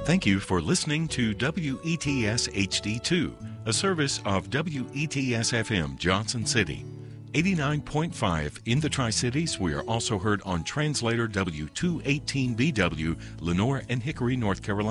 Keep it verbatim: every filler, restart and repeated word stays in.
Thank you for listening to W E T S H D two, a service of W E T S F M Johnson City. eighty-nine point five in the Tri-Cities. We are also heard on translator W two eighteen B W, Lenore and Hickory, North Carolina.